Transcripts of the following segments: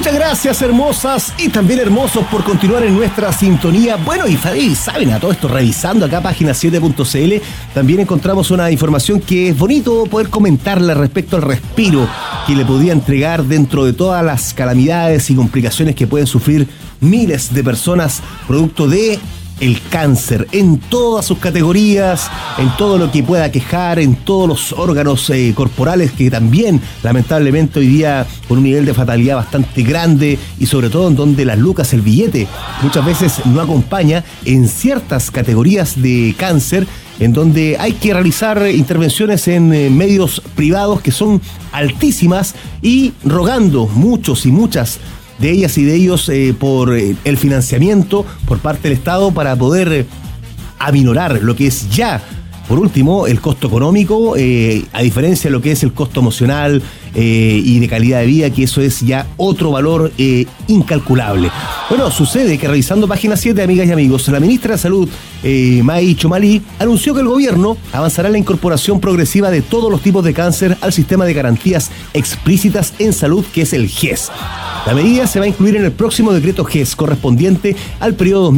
Muchas gracias, hermosas y también hermosos, por continuar en nuestra sintonía. Bueno, y saben, a todo esto, revisando acá página7.cl, también encontramos una información que es bonito poder comentarla respecto al respiro que le podía entregar dentro de todas las calamidades y complicaciones que pueden sufrir miles de personas producto de el cáncer en todas sus categorías, en todo lo que pueda aquejar, en todos los órganos corporales, que también lamentablemente hoy día con un nivel de fatalidad bastante grande, y sobre todo en donde las lucas, el billete, muchas veces no acompaña en ciertas categorías de cáncer, en donde hay que realizar intervenciones en medios privados que son altísimas, y rogando muchos y muchas de ellas y de ellos por el financiamiento por parte del Estado para poder aminorar lo que es ya, por último, el costo económico, a diferencia de lo que es el costo emocional y de calidad de vida, que eso es ya otro valor incalculable. Bueno, sucede que revisando página 7, amigas y amigos, la ministra de Salud, May Chomali, anunció que el gobierno avanzará en la incorporación progresiva de todos los tipos de cáncer al sistema de garantías explícitas en salud, que es el GES. La medida se va a incluir en el próximo decreto GES correspondiente al periodo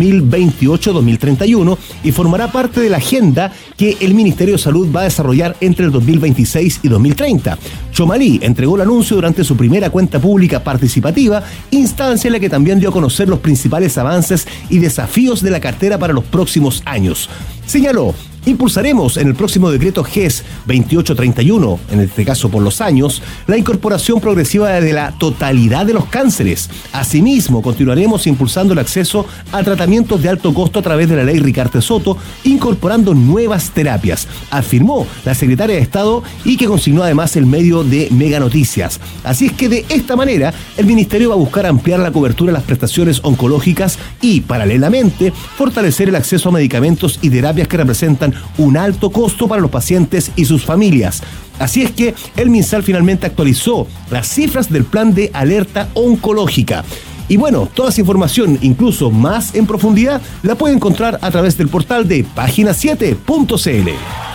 2028-2031 y formará parte de la agenda que el Ministerio de Salud va a desarrollar entre el 2026 y 2030. Chomali entregó el anuncio durante su primera cuenta pública participativa, instancia en la que también dio a conocer los principales avances y desafíos de la cartera para los próximos años. Señaló: impulsaremos en el próximo decreto GES 2831, en este caso por los años, la incorporación progresiva de la totalidad de los cánceres. Asimismo, continuaremos impulsando el acceso a tratamientos de alto costo a través de la ley Ricarte Soto, incorporando nuevas terapias, afirmó la secretaria de Estado, y que consignó además el medio de Mega Noticias. Así es que de esta manera el Ministerio va a buscar ampliar la cobertura de las prestaciones oncológicas y, paralelamente, fortalecer el acceso a medicamentos y terapias que representan un alto costo para los pacientes y sus familias. Así es que el MinSal finalmente actualizó las cifras del plan de alerta oncológica. Y bueno, toda esa información, incluso más en profundidad, la puede encontrar a través del portal de página7.cl.